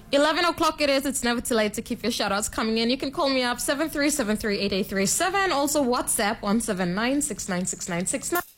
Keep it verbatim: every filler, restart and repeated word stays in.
eleven o'clock it is. It's never too late to keep your shout-outs coming in. You can call me up seven three seven three eight eight three seven. Also WhatsApp one seven nine six nine six nine six nine.